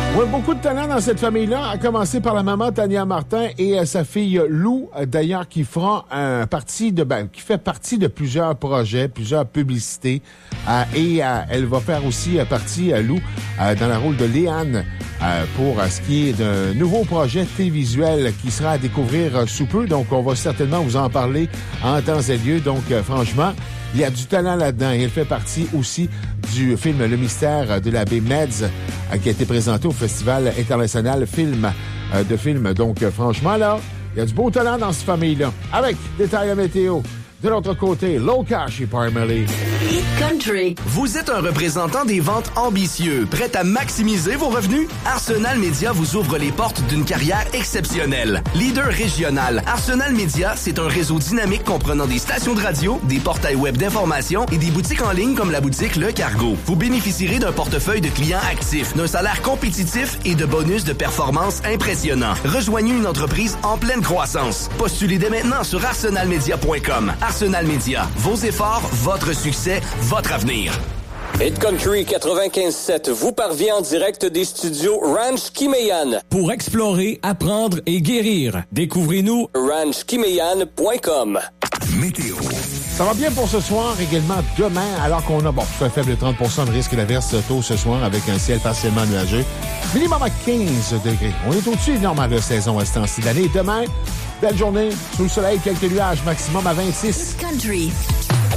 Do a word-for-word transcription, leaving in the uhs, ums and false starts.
Oui, beaucoup de talent dans cette famille-là, à commencer par la maman Tania Martin et sa fille Lou, d'ailleurs, qui fera un parti de, ben, qui fait partie de plusieurs projets, plusieurs publicités, euh, et euh, elle va faire aussi euh, partie, euh, Lou, euh, dans le rôle de Léane, euh, pour euh, ce qui est d'un nouveau projet télévisuel qui sera à découvrir euh, sous peu. Donc, on va certainement vous en parler en temps et lieu. Donc, euh, franchement, il y a du talent là-dedans. Et elle fait partie aussi du film Le Mystère de l'abbé Meds, euh, qui a été présenté au Festival international film euh, de films. Donc, euh, franchement, là, il y a du beau talent dans cette famille-là. Avec détail à météo. De l'autre côté, Low Cash et Parmalee. Hit Country. Vous êtes un représentant des ventes ambitieux, prêt à maximiser vos revenus? Arsenal Media vous ouvre les portes d'une carrière exceptionnelle. Leader régional, Arsenal Media, c'est un réseau dynamique comprenant des stations de radio, des portails web d'information et des boutiques en ligne comme la boutique Le Cargo. Vous bénéficierez d'un portefeuille de clients actifs, d'un salaire compétitif et de bonus de performance impressionnants. Rejoignez une entreprise en pleine croissance. Postulez dès maintenant sur arsenal media point com. Arsenal Media, vos efforts, votre succès, votre avenir. Hit Country quatre-vingt-quinze sept vous parvient en direct des studios Ranch Kimeyan. Pour explorer, apprendre et guérir, découvrez-nous ranch kimeyan point com. Météo. Ça va bien pour ce soir, également demain, alors qu'on a, bon, un faible trente pour cent de risque d'averse tôt ce soir avec un ciel partiellement nuageux. Minimum à quinze degrés. On est au-dessus du normal de saison à ce temps-ci d'année. Demain, belle journée, sous le soleil, quelques nuages, maximum à vingt-six. Hit Country.